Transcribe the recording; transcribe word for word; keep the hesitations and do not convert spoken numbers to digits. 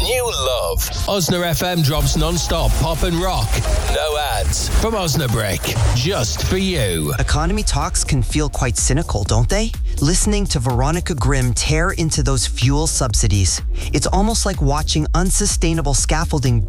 new love. Osna F M drops non-stop pop and rock. No ads. From Osnabrick. Just for you. Economy talks can feel quite cynical, don't they? Listening to Veronica Grimm tear into those fuel subsidies. It's almost like watching unsustainable scaffolding